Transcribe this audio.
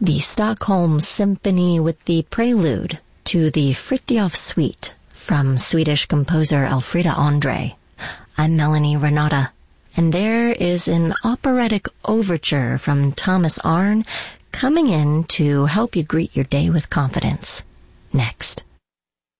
the Stockholm Symphony with the prelude to the Fritjof Suite from Swedish composer Elfrida Andre. I'm Melanie Renata, and there is an operatic overture from Thomas Arne coming in to help you greet your day with confidence. Next.